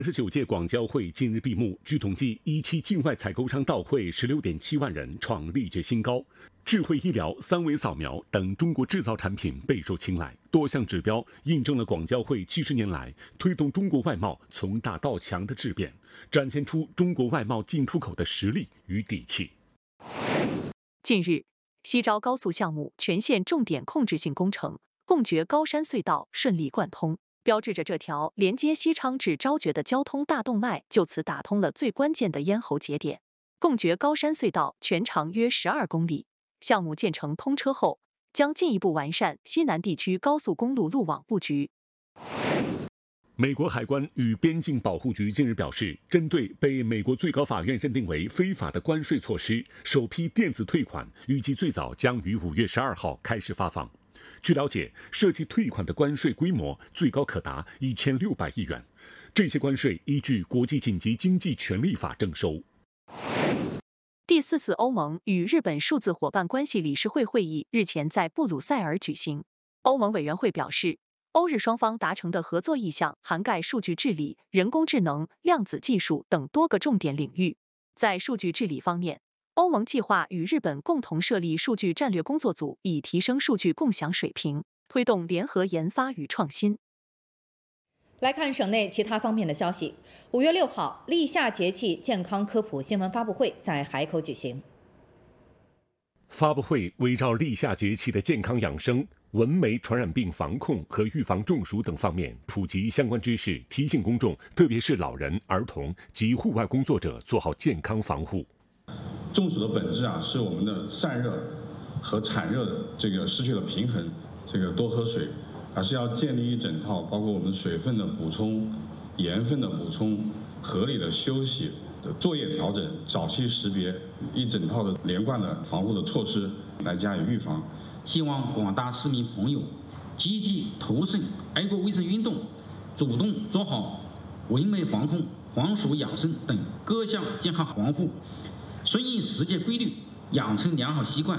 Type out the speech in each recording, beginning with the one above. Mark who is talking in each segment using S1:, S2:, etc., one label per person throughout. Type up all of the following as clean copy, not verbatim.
S1: 29届广交会近日闭幕，据统计，17境外采购商到会16.7万人，创历届新高。智慧医疗、三维扫描等中国制造产品备受青睐，多项指标印证了广交会70年来推动中国外贸从大到强的质变，展现出中国外贸进出口的实力与底气。
S2: 近日，西招高速项目全线重点控制性工程贡觉高山隧道顺利贯通，标志着这条连接西昌至昭觉的交通大动脉就此打通了最关键的咽喉节点。贡觉高山隧道全长约12公里，项目建成通车后，将进一步完善西南地区高速公路路网布局。
S1: 美国海关与边境保护局近日表示，针对被美国最高法院认定为非法的关税措施，首批电子退款预计最早将于5月12号开始发放。据了解，涉及退款的关税规模最高可达1600亿元，这些关税依据国际紧急经济权利法征收。
S2: 第4次欧盟与日本数字伙伴关系理事会会议日前在布鲁塞尔举行。欧盟委员会表示，欧日双方达成的合作意向涵盖数据治理、人工智能、量子技术等多个重点领域。在数据治理方面，欧盟计划与日本共同设立数据战略工作组，以提升数据共享水平，推动联合研发与创新。
S3: 来看省内其他方面的消息。5月6号，立夏节气健康科普新闻发布会在海口举行。
S1: 发布会围绕立夏节气的健康养生、蚊媒传染病防控和预防中暑等方面普及相关知识，提醒公众，特别是老人、儿童及户外工作者做好健康防护。
S4: 中暑的本质是我们的散热和产热的失去了平衡，多喝水，而是要建立一整套包括我们水分的补充、盐分的补充、合理的休息、作业调整、早期识别一整套的连贯的防护的措施来加以预防。
S5: 希望广大市民朋友积极投身爱国卫生运动，主动做好蚊媒防控、防暑养生等各项健康防护，顺应世界规律，养成良好习惯。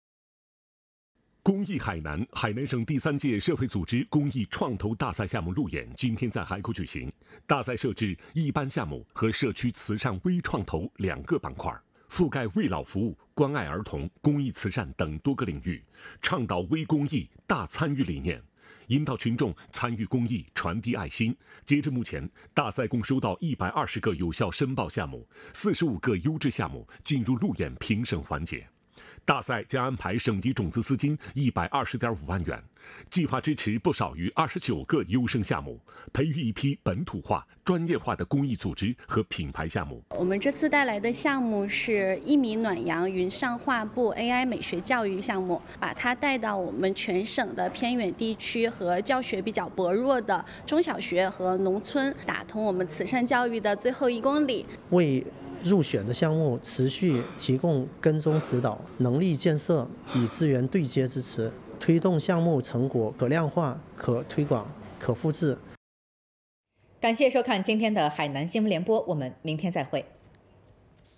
S1: 公益海南，海南省第3届社会组织公益创投大赛项目路演今天在海口举行。大赛设置一般项目和社区慈善微创投2个板块，覆盖为老服务、关爱儿童、公益慈善等多个领域，倡导微公益、大参与理念，引导群众参与公益，传递爱心。截至目前，大赛共收到120个有效申报项目，45个优质项目进入路演评审环节。大赛将安排省级种子资金120.5万元，计划支持不少于29个优胜项目，培育一批本土化、专业化的公益组织和品牌项目。
S6: 我们这次带来的项目是1米暖阳云上画布 AI 美学教育项目，把它带到我们全省的偏远地区和教学比较薄弱的中小学和农村，打通我们慈善教育的最后1公里。
S7: 为入选的项目持续提供跟踪指导、能力建设与资源对接支持，推动项目成果可量化、可推广、可复制。
S3: 感谢收看今天的海南新闻联播，我们明天再会。